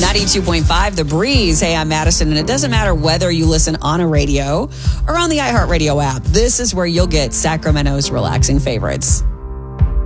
92.5 The Breeze. Hey, I'm Madison, and it doesn't matter whether you listen on a radio or on the iHeartRadio app. This is where you'll get Sacramento's relaxing favorites.